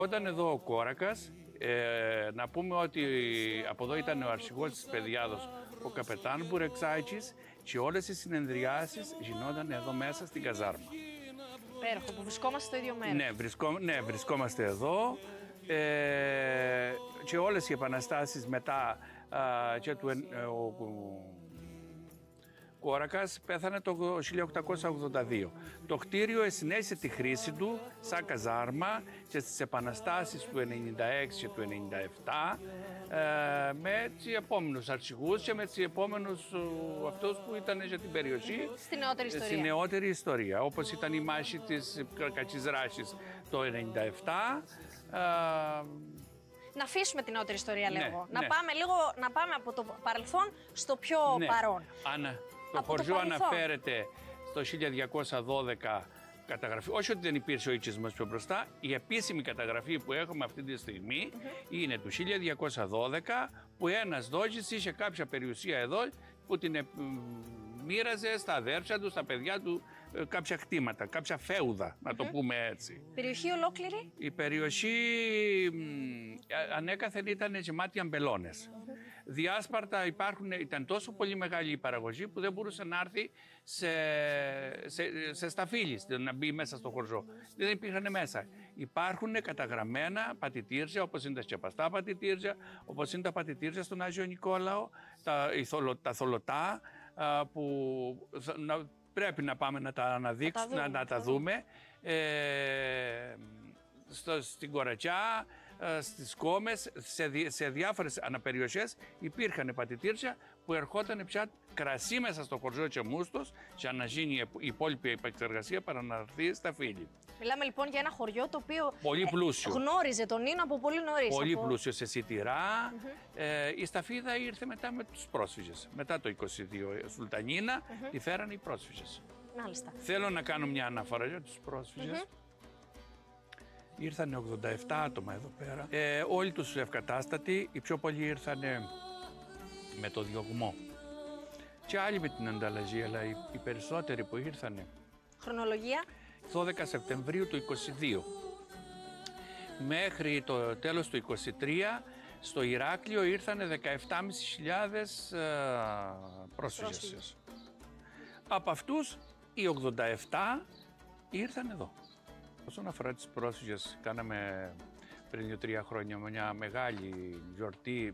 Όταν εδώ ο Κόρακας, να πούμε ότι από εδώ ήταν ο αρχηγός της Παιδιάδος, ο καπετάν Μπουρεξάιτσης, και όλες οι συνεδριάσεις γινόταν εδώ μέσα στην καζάρμα. Υπέροχο, που βρισκόμαστε στο ίδιο μέρος. Ναι, βρισκόμαστε εδώ και όλες οι επαναστάσεις μετά και ο Κόρακας πέθανε το 1882. Το κτίριο συνέχισε τη χρήση του σαν καζάρμα και στις επαναστάσεις του 1996 και του 1997 με τους επόμενους αρχηγούς και με τους επόμενους αυτούς που ήταν για την περιοχή Στη νεότερη ιστορία. Όπως ήταν η μάχη της Κακιζράσης το 1997. Να αφήσουμε την νεότερη ιστορία, Ναι, λέγω. ναι. Να πάμε από το παρελθόν στο πιο παρόν. Το χωριό αναφέρεται στο 1212 καταγραφή. Όχι ότι δεν υπήρξε ο οικισμός πιο μπροστά, η επίσημη καταγραφή που έχουμε αυτή τη στιγμή είναι του 1212, που ένας δόξης είχε κάποια περιουσία εδώ που την μοίραζε στα αδέρφια του, στα παιδιά του, κάποια κτήματα, κάποια φέουδα, να το πούμε έτσι. Περιοχή ολόκληρη. Η περιοχή ανέκαθεν ήταν γεμάτη αμπελώνες. Διάσπαρτα ήταν τόσο πολύ μεγάλη η παραγωγή που δεν μπορούσε να έρθει σε σταφύλι, να μπει μέσα στο χωριό. Δεν υπήρχαν μέσα. Υπάρχουν καταγραμμένα πατητήρια, όπως είναι τα σκεπαστά πατητήρια, όπως είναι τα πατητήρια στον Άγιο Νικόλαο, τα θολωτά, που πρέπει να πάμε να τα αναδείξουμε, να τα δούμε. Στην Κορατσιά, στις Κόμες, σε διάφορες αναπεριοχές υπήρχαν πατητήρια που ερχόταν πια κρασί μέσα στο χωριό και μούστος για να γίνει η υπόλοιπη επεξεργασία παρά να έρθει στα φύλλη. Μιλάμε λοιπόν για ένα χωριό το οποίο πολύ πλούσιο. Γνώριζε τον Νίνο από πολύ νωρίς. Πολύ πλούσιο σε σιτηρά. Η σταφίδα ήρθε μετά με τους πρόσφυγες. Μετά το 22 Σουλτανίνα τη φέρανε οι πρόσφυγες. Μάλιστα. Θέλω να κάνω μια αναφορά για τους πρόσφυγες. Ήρθανε 87 άτομα εδώ πέρα. Όλοι τους ευκατάστατοι, οι πιο πολλοί ήρθανε με το διωγμό. Και άλλοι με την ανταλλαγή, αλλά οι περισσότεροι που ήρθανε. Χρονολογία. 12 Σεπτεμβρίου του 22. Μέχρι το τέλος του 23, στο Ηράκλειο ήρθανε 17.500 πρόσφυγες. Από αυτούς οι 87 ήρθαν εδώ. Όσον αφορά τις πρόσφυγες, κάναμε πριν 2-3 χρόνια μια μεγάλη γιορτή,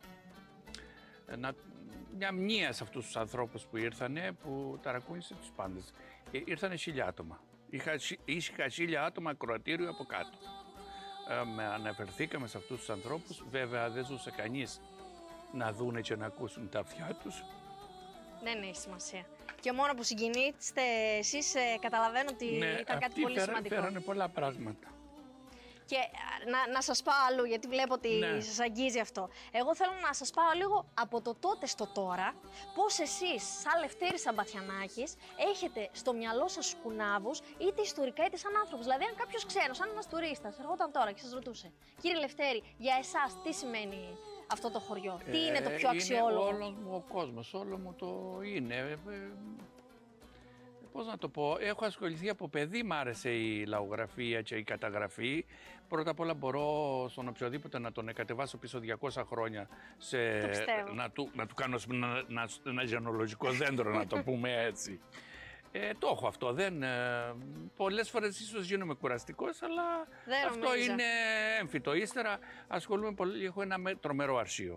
μια μνήα σε αυτούς τους ανθρώπους που ήρθανε, που ταρακούνησε τους πάντες. Ήρθανε 1.000 άτομα. Είχα 1.000 άτομα ακροατήριο από κάτω. Αναφερθήκαμε σε αυτούς τους ανθρώπους. Βέβαια δεν ζούσε κανείς να δούνε και να ακούσουν τα αυτιά τους. Δεν έχει σημασία. Και μόνο που συγκινείστε εσείς, καταλαβαίνω ότι ήταν κάτι πολύ σημαντικό. Φέρανε πολλά πράγματα. Και να σας πάω αλλού, γιατί βλέπω ότι σας αγγίζει αυτό. Εγώ θέλω να σας πάω λίγο από το τότε στο τώρα, πώς εσείς, σαν Λευτέρης Σαμπαθιανάκης, έχετε στο μυαλό σας σκουνάβους, είτε ιστορικά είτε σαν άνθρωπος. Δηλαδή, αν κάποιος ξένος, σαν ένας τουρίστας, ερχόταν τώρα και σας ρωτούσε, κύριε Λευτέρη, για εσάς τι σημαίνει αυτό το χωριό, τι είναι το πιο αξιόλογο? Είναι όλος μου ο κόσμος, όλο μου το είναι. Πώς να το πω, έχω ασχοληθεί από παιδί, μ' άρεσε η λαογραφία και η καταγραφή. Πρώτα απ' όλα μπορώ στον οποιοδήποτε να τον κατεβάσω πίσω 200 χρόνια, να του κάνω ένα γενολογικό δέντρο, να το πούμε έτσι. Το έχω αυτό, πολλές φορές ίσως γίνομαι κουραστικός, αλλά αυτό είναι έμφυτο. Ύστερα ασχολούμαι πολύ, έχω ένα τρομερό αρχείο.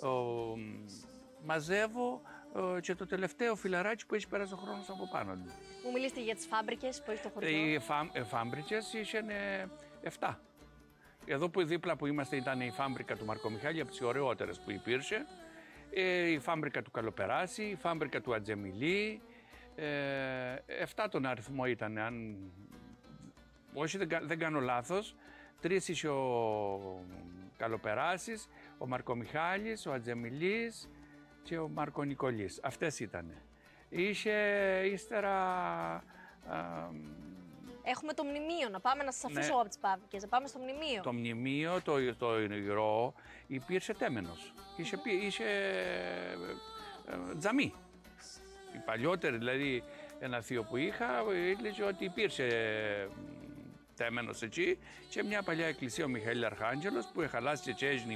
Μαζεύω και το τελευταίο φιλαράκι που έχει περάσει ο χρόνος από πάνω του. Μου μιλήσετε για τις φάμπρικες που έχει το χωριό. Οι φάμπρικες είχαν 7. Εδώ που δίπλα που είμαστε ήταν η φάμπρικα του Μαρκομιχάλη, από τις ωραιότερες που υπήρχε. Η φάμπρικα του Καλοπεράση, η φάμπρικα του Ατζεμιλή. 7 τον αριθμό ήταν, όχι δεν κάνω λάθος. 3 είχε ο Καλοπεράσης, ο Μαρκομιχάλης, ο Ατζεμιλής και ο Μαρκονικολής. Αυτές ήτανε. Είχε ύστερα... Έχουμε το μνημείο, να πάμε να σας αφήσω από τις παύκες, να πάμε στο μνημείο. Το μνημείο, το υγρό, υπήρξε τέμενος. Είχε τζαμί. Οι παλιότεροι, δηλαδή ένα θείο που είχα, έλεγε ότι υπήρξε τέμενος εκεί και μια παλιά εκκλησία ο Μιχαήλ Αρχάγγελος που εχαλάσει και έγινε